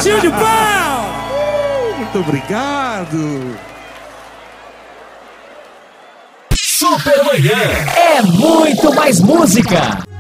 Beijinho de pau! Muito obrigado. Supermanhã É muito mais música.